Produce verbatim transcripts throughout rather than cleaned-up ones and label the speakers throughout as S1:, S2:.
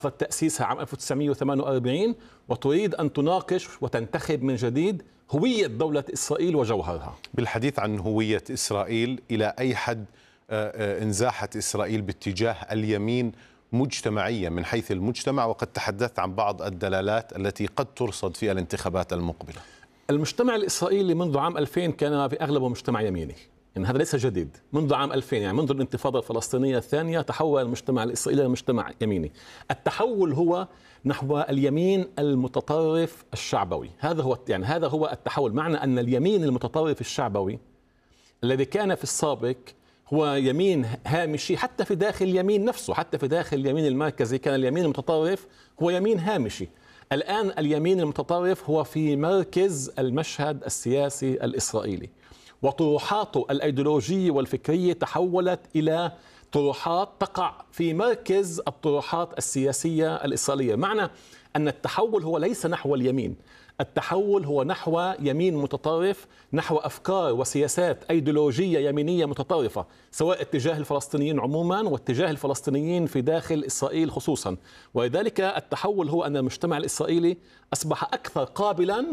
S1: تأسيسها عام ألف وتسعمئة وثمانية وأربعين، وتريد أن تناقش وتنتخب من جديد هوية دولة إسرائيل وجوهرها.
S2: بالحديث عن هوية إسرائيل، إلى أي حد انزاحت إسرائيل باتجاه اليمين مجتمعيا من حيث المجتمع، وقد تحدثت عن بعض الدلالات التي قد ترصد في الانتخابات المقبلة؟
S1: المجتمع الإسرائيلي منذ عام ألفين كان في أغلبه مجتمع يميني، يعني هذا ليس جديد. منذ عام ألفين، يعني منذ الانتفاضة الفلسطينية الثانية، تحول المجتمع الإسرائيلي إلى مجتمع يميني. التحول هو نحو اليمين المتطرف الشعبوي، هذا هو يعني هذا هو التحول. معنى أن اليمين المتطرف الشعبوي الذي كان في السابق هو يمين هامشي، حتى في داخل اليمين نفسه، حتى في داخل اليمين المركزي كان اليمين المتطرف هو يمين هامشي. الآن اليمين المتطرف هو في مركز المشهد السياسي الإسرائيلي، وطروحاته الأيديولوجية والفكرية تحولت إلى طروحات تقع في مركز الطروحات السياسية الإسرائيلية. معنى أن التحول هو ليس نحو اليمين، التحول هو نحو يمين متطرف، نحو أفكار وسياسات أيديولوجية يمينية متطرفة، سواء اتجاه الفلسطينيين عموما واتجاه الفلسطينيين في داخل إسرائيل خصوصا. ولذلك التحول هو أن المجتمع الإسرائيلي أصبح أكثر قابلا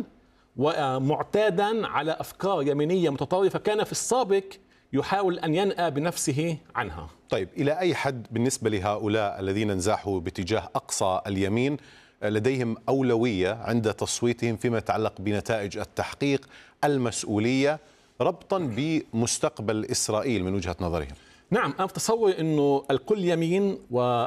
S1: ومعتادا على أفكار يمينية متطرفة كان في السابق يحاول أن ينأى بنفسه عنها.
S2: طيب، إلى أي حد بالنسبة لهؤلاء الذين انزاحوا باتجاه أقصى اليمين لديهم أولوية عند تصويتهم فيما يتعلق بنتائج التحقيق المسؤولية ربطا بمستقبل إسرائيل من وجهة نظرهم؟
S1: نعم، أنا أتصور أنه الكل يمين،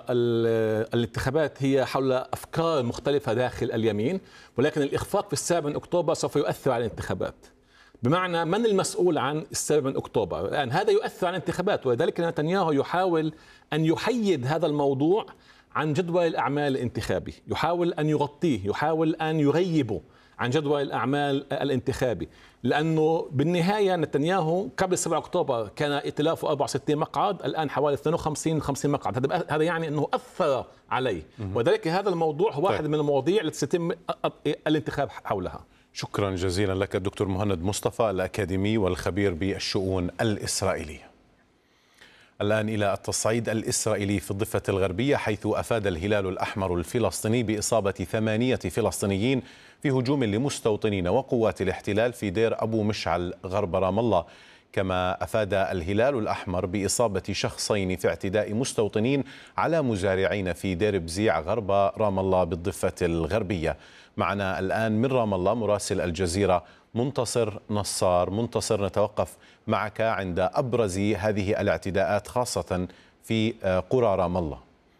S1: والانتخابات هي حول أفكار مختلفة داخل اليمين، ولكن الإخفاق في السابع من أكتوبر سوف يؤثر على الانتخابات. بمعنى من المسؤول عن السابع من أكتوبر؟ الآن هذا يؤثر على الانتخابات، ولذلك نتنياهو يحاول أن يحيد هذا الموضوع عن جدول الأعمال الانتخابي، يحاول أن يغطيه، يحاول أن يغيبه عن جدول الأعمال الانتخابي، لأنه بالنهاية نتنياهو قبل سبعة أكتوبر كان ائتلافه أربعة وستين مقعد، الآن حوالي اثنين وخمسين خمسين مقعد. هذا يعني أنه أثر عليه، وذلك هذا الموضوع هو واحد من المواضيع التي سيتم الانتخاب حولها.
S2: شكرا جزيلا لك الدكتور مهند مصطفى، الأكاديمي والخبير بالشؤون الإسرائيلية. الآن إلى التصعيد الإسرائيلي في الضفة الغربية، حيث أفاد الهلال الأحمر الفلسطيني بإصابة ثمانية فلسطينيين في هجوم لمستوطنين وقوات الاحتلال في دير أبو مشعل غرب رام الله. كما أفاد الهلال الأحمر بإصابة شخصين في اعتداء مستوطنين على مزارعين في دير بزيع غرب رام الله بالضفة الغربية. معنا الآن من رام الله مراسل الجزيرة منتصر نصار. منتصر، نتوقف معك عند أبرز هذه الاعتداءات خاصة في قرى رام الله.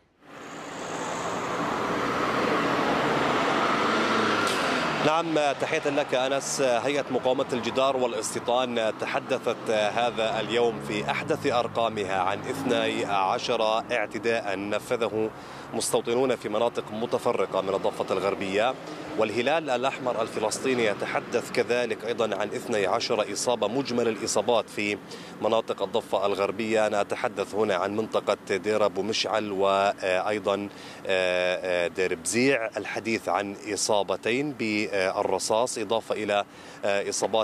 S3: نعم، تحية لك أنس. هيئة مقاومة الجدار والاستيطان تحدثت هذا اليوم في أحدث أرقامها عن اثني عشر اعتداء نفذه مستوطنون في مناطق متفرقة من الضفة الغربية، والهلال الأحمر الفلسطيني يتحدث كذلك أيضا عن اثني عشر إصابة. مجمل الإصابات في مناطق الضفة الغربية، أنا أتحدث هنا عن منطقة دير أبو مشعل وأيضا دير بزيع، الحديث عن إصابتين بالرصاص إضافة إلى إصابات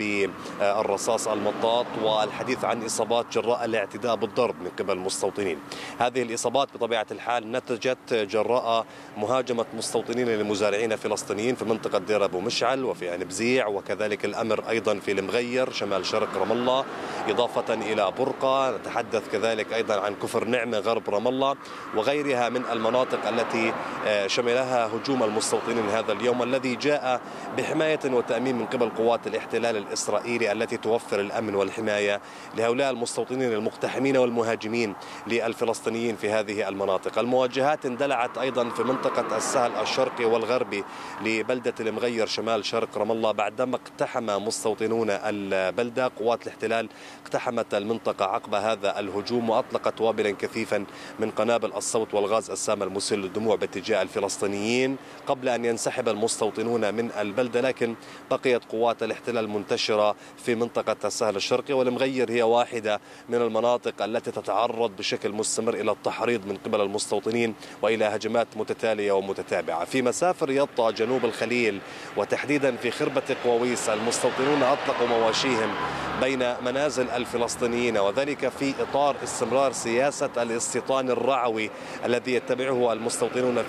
S3: بالرصاص المطاط، والحديث عن إصابات جراء الاعتداء بالضرب من قبل مستوطنين. هذه الإصابات بطبيعة الحال نتجت جراء مهاجمة مستوطنين لمزارعين فلسطينيين في منطقة دير أبو مشعل وفي عين بزيع، وكذلك الأمر أيضا في المغير شمال شرق رام الله، إضافة إلى برقة. نتحدث كذلك أيضا عن كفر نعمة غرب رام الله وغيرها من المناطق التي شملها هجوم المستوطنين هذا اليوم، الذي جاء بحماية وتأمين من قبل قوات الاحتلال الإسرائيلي التي توفر الأمن والحماية لهؤلاء المستوطنين المقتحمين والمهاجمين للفلسطينيين في هذه المناطق. المواجهات اندلعت أيضا في منطقة السهل الشرقي والغربي لبلدة المغير شمال شرق رام الله، بعدما اقتحم مستوطنون البلدة. قوات الاحتلال اقتحمت المنطقة عقب هذا الهجوم وأطلقت وابلا كثيفا من قنابل الصوت والغاز السام المسيل للدموع باتجاه الفلسطينيين قبل أن ينسحب المستوطنون من البلدة، لكن بقيت قوات الاحتلال منتشرة في منطقة السهل الشرقي. والمغير هي واحدة من المناطق التي تتعرض بشكل مستمر إلى التحريض من قبل المستوطنين وإلى هجمات متتالية ومتتابعة. في مسافر يطا جنوب الخليل وتحديدا في خربة قواويس، المستوطنون أطلقوا مواشيهم بين منازل الفلسطينيين، وذلك في إطار استمرار سياسة الاستيطان الرعوي الذي يتبعه المستوطنون